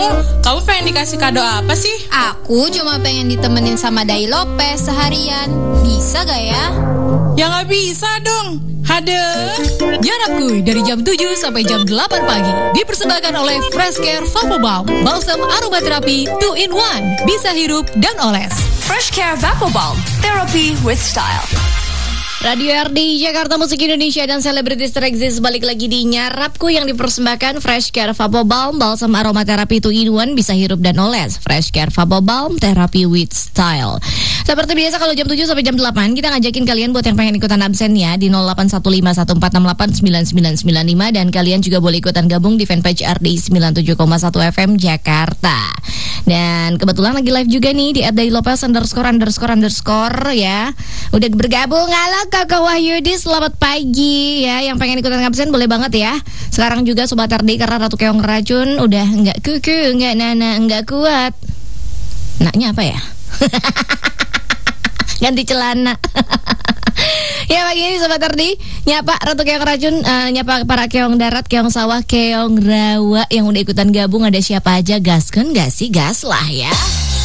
Kamu pengen dikasih kado apa sih? Aku cuma pengen ditemenin sama Dai Lopez seharian. Bisa gak ya? Ya gak bisa dong. Hade. Jarak kuy dari jam 7 sampai jam 8 pagi. Dipersembahkan oleh Fresh Care Vapor Balm, balsam aromaterapi 2 in 1. Bisa hirup dan oles. Fresh Care Vapor Balm, therapy with style. Radio RD Jakarta, Musik Indonesia dan selebritis tereksis balik lagi di Nyarapku yang dipersembahkan Fresh Care Vapor Balm, balsam aromaterapi 2 in 1, bisa hirup dan oles. Fresh Care Vapor Balm, therapy with style. Seperti biasa kalau jam 7 sampai jam 8 kita ngajakin kalian buat yang pengen ikutan absen ya di 081514689995 dan kalian juga boleh ikutan gabung di fanpage RD 97,1 FM Jakarta. Dan kebetulan lagi live juga nih di @dailopez __ ya. Udah bergabung. Halo Kakak Wahyudi, selamat pagi ya. Yang pengen ikutan absen boleh banget ya. Sekarang juga Sobat RD karena Ratu Keong Racun udah enggak kuku, enggak nana, enggak kuat. Naknya apa ya? Ganti celana. Ya pagi ini Sobat RD nyapa Ratu Keong Racun, nyapa para keong darat, keong sawah, keong rawa yang udah ikutan gabung. Ada siapa aja? Gaskan gak sih? Gas lah ya.